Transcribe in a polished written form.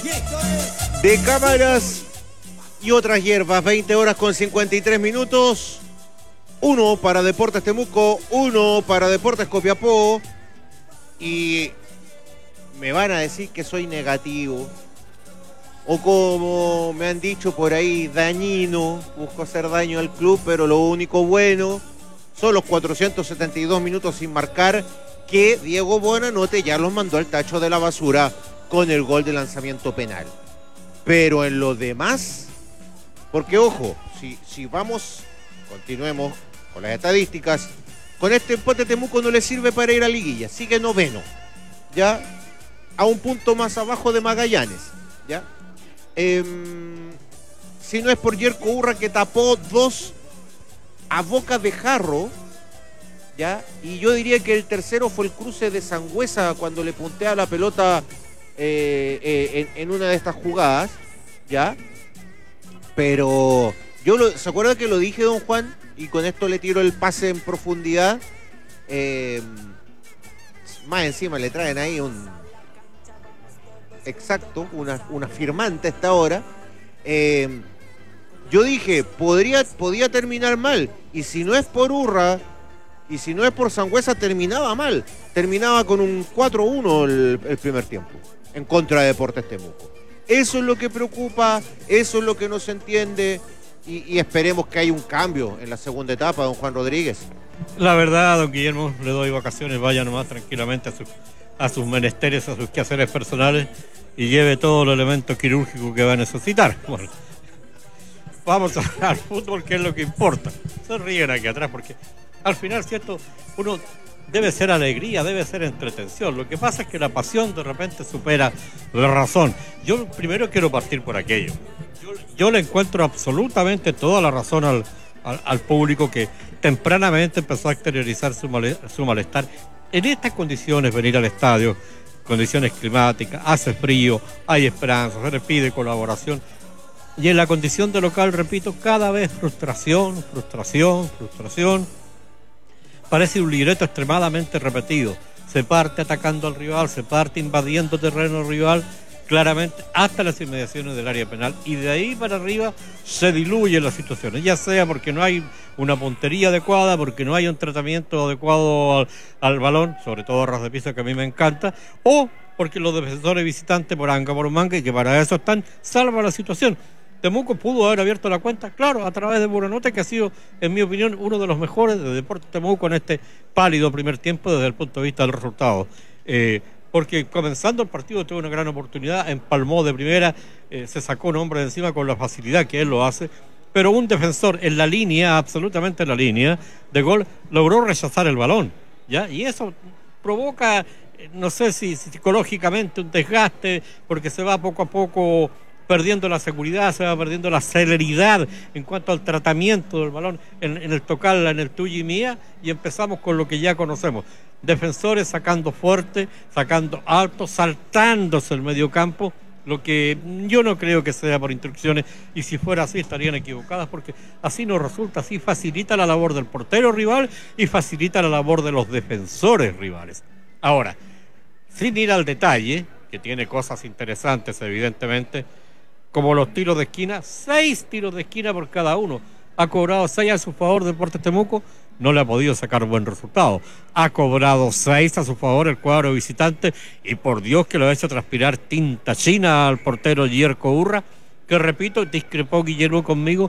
de cámaras y otras hierbas. 20 horas con 53 minutos. 1 para Deportes Temuco, 1 para Deportes Copiapó. Y me van a decir que soy negativo. O como me han dicho por ahí, dañino. Busco hacer daño al club, pero lo único bueno son los 472 minutos sin marcar, que Diego Buenanote ya los mandó al tacho de la basura con el gol de lanzamiento penal. Pero en lo demás, porque ojo, si vamos, continuemos con las estadísticas, con este empate Temuco no le sirve para ir a liguilla, sigue noveno, ya a un punto más abajo de Magallanes, ya. Si no es por Yerko Urra, que tapó 2 a boca de jarro, ¿ya? Y yo diría que el tercero fue el cruce de Sangüesa cuando le puntea la pelota en una de estas jugadas, ¿ya? Pero ¿se acuerda que lo dije, don Juan? Y con esto le tiro el pase en profundidad. Más encima le traen ahí una firmante a esta hora. Yo dije, podía terminar mal. Y si no es por Urra, y si no es por Sangüesa, terminaba mal. Terminaba con un 4-1 el primer tiempo, en contra de Deportes Temuco. Eso es lo que preocupa, eso es lo que no se entiende. Y esperemos que haya un cambio en la segunda etapa, don Juan Rodríguez. La verdad, don Guillermo, le doy vacaciones, vaya nomás tranquilamente a sus menesteres, a sus quehaceres personales y lleve todo el elemento quirúrgico que va a necesitar. Bueno, vamos al fútbol, que es lo que importa. Se ríen aquí atrás porque al final, cierto, uno debe ser alegría, debe ser entretención. Lo que pasa es que la pasión de repente supera la razón. Yo primero quiero partir por aquello. Yo le encuentro absolutamente toda la razón al público que tempranamente empezó a exteriorizar su malestar. En estas condiciones, venir al estadio, condiciones climáticas, hace frío, hay esperanza, se le pide colaboración. Y en la condición de local, repito, cada vez frustración. Parece un libreto extremadamente repetido. Se parte atacando al rival, se parte invadiendo terreno rival, claramente hasta las inmediaciones del área penal, y de ahí para arriba se diluyen las situaciones, ya sea porque no hay una puntería adecuada, porque no hay un tratamiento adecuado al balón, sobre todo a ras de piso, que a mí me encanta, o porque los defensores visitantes por anga por manga, y que para eso están, salvan la situación. Temuco pudo haber abierto la cuenta, claro, a través de Buenanote, que ha sido, en mi opinión, uno de los mejores de Deportes Temuco en este pálido primer tiempo desde el punto de vista del resultado. Porque comenzando el partido tuvo una gran oportunidad, empalmó de primera, se sacó un hombre de encima con la facilidad que él lo hace, pero un defensor en la línea, absolutamente en la línea de gol, logró rechazar el balón, ¿ya? Y eso provoca, no sé si psicológicamente un desgaste, porque se va poco a poco perdiendo la seguridad, se va perdiendo la celeridad en cuanto al tratamiento del balón, en el tocarla, en el tuyo y mía, y empezamos con lo que ya conocemos. Defensores sacando fuerte, sacando alto, saltándose el mediocampo, lo que yo no creo que sea por instrucciones, y si fuera así estarían equivocadas, porque así no resulta, así facilita la labor del portero rival y facilita la labor de los defensores rivales. Ahora, sin ir al detalle, que tiene cosas interesantes evidentemente, como los tiros de esquina, 6 tiros de esquina por cada uno. Ha cobrado 6 a su favor Deportes Temuco, no le ha podido sacar buen resultado. Ha cobrado 6 a su favor el cuadro visitante, y por Dios que lo ha hecho transpirar tinta china al portero Yerko Urra, que repito, discrepó Guillermo conmigo,